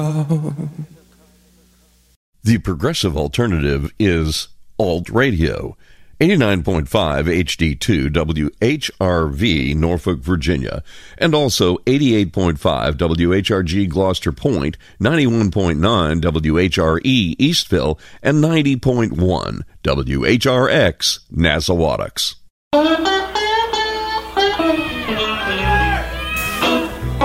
The progressive alternative is Alt Radio. 89.5 HD2 WHRV, Norfolk, Virginia, and also 88.5 WHRG Gloucester Point, 91.9 WHRE Eastville, and 90.1 WHRX Nassauwautucks.